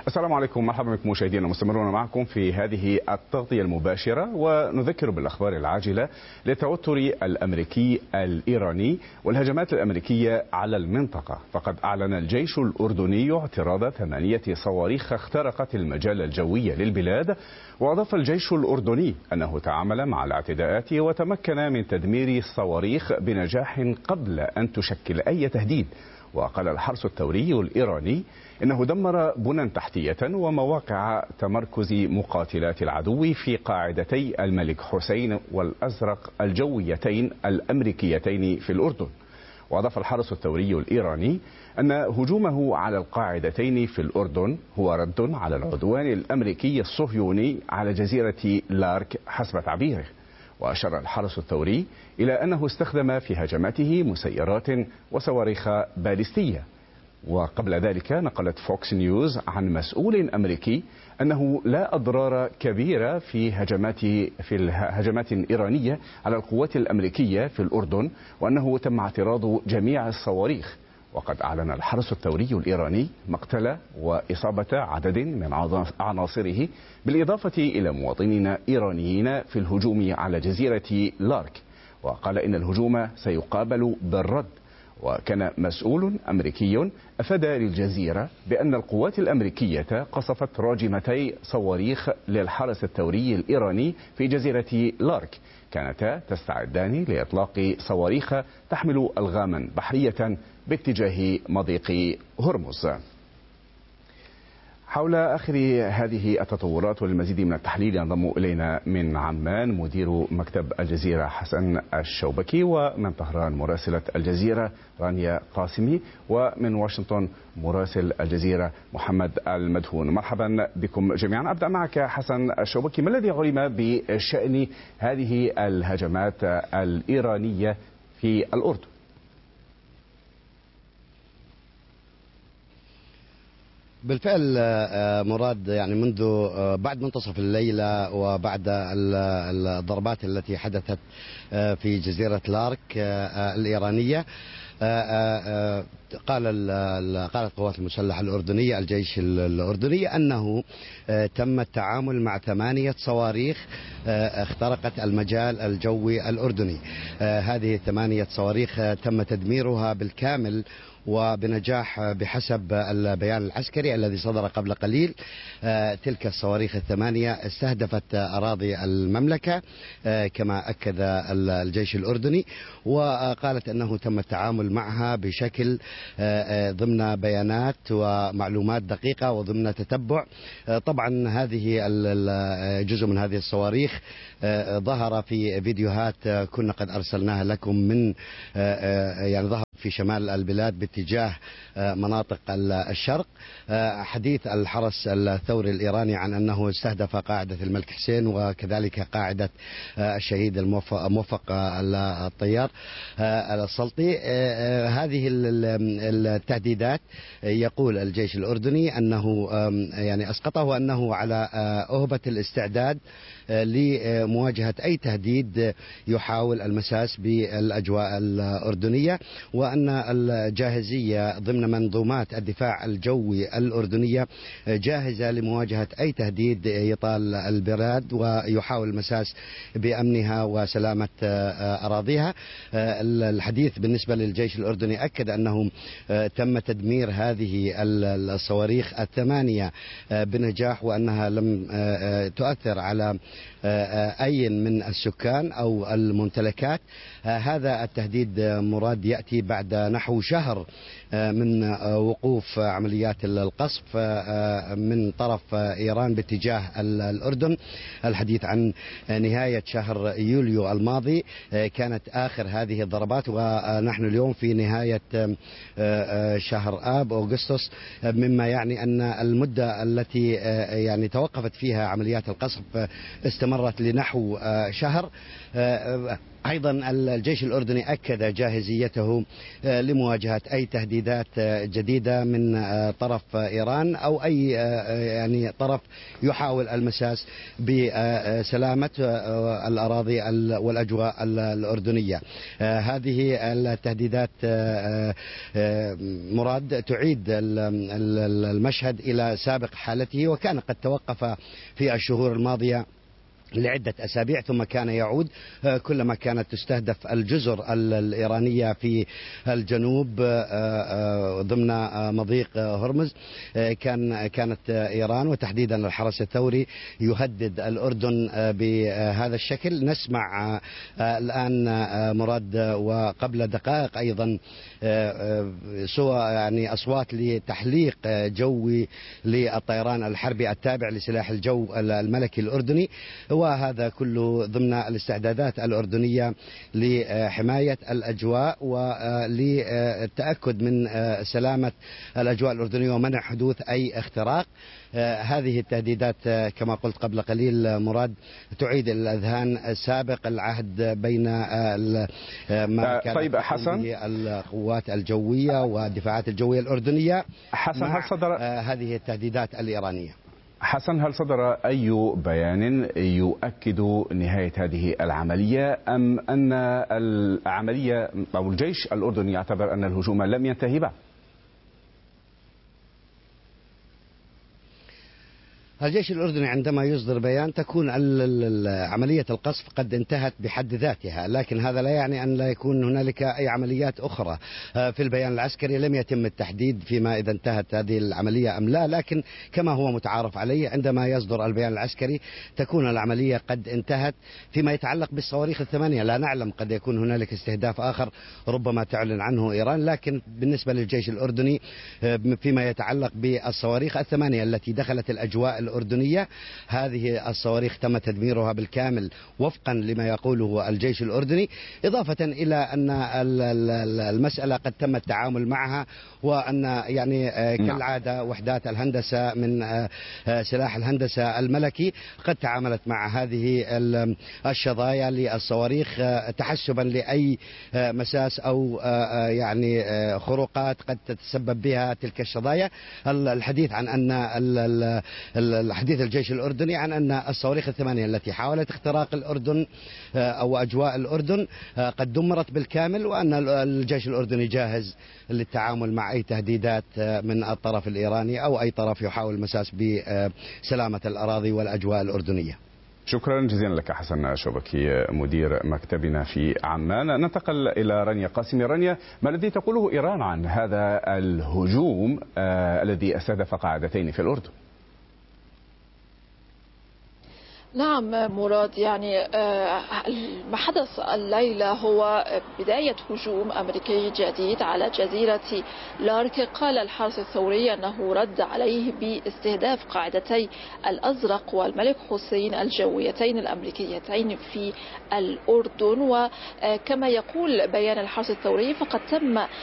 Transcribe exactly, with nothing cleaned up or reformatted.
السلام عليكم، مرحبا بكم مشاهدينا، مستمرون معكم في هذه التغطية المباشرة، ونذكر بالأخبار العاجلة للتوتر الأمريكي الإيراني والهجمات الأمريكية على المنطقة. فقد أعلن الجيش الأردني اعتراض ثمانية صواريخ اخترقت المجال الجوي للبلاد، وأضاف الجيش الأردني أنه تعامل مع الاعتداءات وتمكن من تدمير الصواريخ بنجاح قبل أن تشكل أي تهديد. وقال الحرس الثوري الإيراني إنه دمر بنى تحتية ومواقع تمركز مقاتلات العدو في قاعدتي الملك حسين والأزرق الجويتين الأمريكيتين في الأردن. وأضاف الحرس الثوري الإيراني أن هجومه على القاعدتين في الأردن هو رد على العدوان الأمريكي الصهيوني على جزيرة لارك حسب تعبيره. وأشار الحرس الثوري إلى أنه استخدم في هجماته مسيرات وصواريخ باليستية. وقبل ذلك نقلت فوكس نيوز عن مسؤول أمريكي أنه لا أضرار كبيرة في هجمات في الهجمات إيرانية على القوات الأمريكية في الأردن، وأنه تم اعتراض جميع الصواريخ. وقد أعلن الحرس الثوري الإيراني مقتل وإصابة عدد من عناصره، بالإضافة إلى مواطنين إيرانيين في الهجوم على جزيرة لارك. وقال إن الهجوم سيقابل بالرد. وكان مسؤول أمريكي أفاد للجزيرة بأن القوات الأمريكية قصفت راجمتي صواريخ للحرس الثوري الإيراني في جزيرة لارك، كانتا تستعدان لإطلاق صواريخ تحمل ألغاما بحرية باتجاه مضيق هرمز. حول آخر هذه التطورات والمزيد من التحليل ينضم إلينا من عمان مدير مكتب الجزيرة حسن الشوبكي، ومن طهران مراسلة الجزيرة رانيا قاسمي، ومن واشنطن مراسل الجزيرة محمد المدهون. مرحبا بكم جميعا. أبدأ معك حسن الشوبكي، ما الذي علم بشأن هذه الهجمات الإيرانية في الأردن؟ بالفعل مراد، يعني منذ بعد منتصف الليلة وبعد الضربات التي حدثت في جزيرة لارك الإيرانية، قال قالت القوات المسلحة الأردنية الجيش الأردني أنه تم التعامل مع ثمانية صواريخ اخترقت المجال الجوي الأردني. هذه الثمانية صواريخ تم تدميرها بالكامل وبنجاح بحسب البيان العسكري الذي صدر قبل قليل. تلك الصواريخ الثمانية استهدفت أراضي المملكة كما أكد الجيش الأردني، وقالت أنه تم التعامل معها بشكل ضمن بيانات ومعلومات دقيقة وضمن تتبع. طبعا هذه جزء من هذه الصواريخ ظهر في فيديوهات كنا قد أرسلناها لكم من يعني ظهر في شمال البلاد باتجاه مناطق الشرق. حديث الحرس الثوري الإيراني عن أنه استهدف قاعدة الملك حسين وكذلك قاعدة الشهيد الموفق الطيار السلطي. هذه التهديدات يقول الجيش الأردني أنه يعني أسقطه، وأنه على أهبة الاستعداد لمواجهة أي تهديد يحاول المساس بالأجواء الأردنية، وأن الجاهزية ضمن منظومات الدفاع الجوي الأردنية جاهزة لمواجهة أي تهديد يطال البلاد ويحاول المساس بأمنها وسلامة أراضيها. الحديث بالنسبة للجيش الأردني أكد أنه تم تدمير هذه الصواريخ الثمانية بنجاح، وأنها لم تؤثر على أي من السكان أو الممتلكات. هذا التهديد مراد يأتي بعد نحو شهر من وقوف عمليات القصف من طرف إيران باتجاه الأردن. الحديث عن نهاية شهر يوليو الماضي كانت آخر هذه الضربات، ونحن اليوم في نهاية شهر آب أغسطس، مما يعني أن المدة التي يعني توقفت فيها عمليات القصف استمرت لنحو شهر. أيضا الجيش الأردني أكد جاهزيته لمواجهة أي تهديدات جديدة من طرف إيران أو أي يعني طرف يحاول المساس بسلامة الأراضي والأجواء الأردنية. هذه التهديدات مراد تعيد المشهد إلى سابق حالته، وكان قد توقف في الشهور الماضية لعدة أسابيع ثم كان يعود كلما كانت تستهدف الجزر الإيرانية في الجنوب ضمن مضيق هرمز. كان كانت إيران وتحديدا الحرس الثوري يهدد الأردن بهذا الشكل. نسمع الآن مراد وقبل دقائق أيضا سوى يعني أصوات لتحليق جوي للطيران الحربي التابع لسلاح الجو الملكي الأردني، وهذا كله ضمن الاستعدادات الأردنية لحماية الأجواء وللتأكد من سلامة الأجواء الأردنية ومنع حدوث أي اختراق. هذه التهديدات كما قلت قبل قليل مراد تعيد الأذهان سابق العهد بين ما كانت طيب حسن القوات الجوية والدفاعات الجوية الأردنية حسن هل صدر هذه التهديدات الإيرانية؟ حسن هل صدر أي بيان يؤكد نهاية هذه العملية أم أن العملية أو الجيش الأردني يعتبر أن الهجوم لم ينتهي بعد؟ الجيش الأردني عندما يصدر بيان تكون عملية القصف قد انتهت بحد ذاتها، لكن هذا لا يعني أن لا يكون هنالك أي عمليات أخرى. في البيان العسكري لم يتم التحديد فيما إذا انتهت هذه العملية أم لا، لكن كما هو متعارف عليه عندما يصدر البيان العسكري تكون العملية قد انتهت. فيما يتعلق بالصواريخ الثمانية لا نعلم، قد يكون هنالك استهداف آخر ربما تعلن عنه إيران، لكن بالنسبة للجيش الأردني فيما يتعلق بالصواريخ الثمانية التي دخلت الأجواء الأردنية، هذه الصواريخ تم تدميرها بالكامل وفقا لما يقوله الجيش الأردني، إضافة إلى أن المسألة قد تم التعامل معها، وأن يعني كالعادة وحدات الهندسة من سلاح الهندسة الملكي قد تعاملت مع هذه الشظايا للصواريخ تحسبا لأي مساس أو يعني خروقات قد تتسبب بها تلك الشظايا. الحديث عن أن الحديث الجيش الأردني عن أن الصواريخ الثمانية التي حاولت اختراق الأردن أو أجواء الأردن قد دمرت بالكامل، وأن الجيش الأردني جاهز للتعامل مع أي تهديدات من الطرف الإيراني أو أي طرف يحاول المساس بسلامة الأراضي والأجواء الأردنية. شكرا جزيلا لك حسن شوبكي مدير مكتبنا في عمان. ننتقل إلى رانيا قاسمي. رانيا، ما الذي تقوله إيران عن هذا الهجوم آه الذي استهدف قاعدتين في الأردن؟ نعم مراد، يعني ما حدث الليلة هو بداية هجوم أمريكي جديد على جزيرة لارك. قال الحرس الثوري أنه رد عليه باستهداف قاعدتي الأزرق والملك حسين الجويتين الأمريكيتين في الأردن. وكما يقول بيان الحرس الثوري فقد تم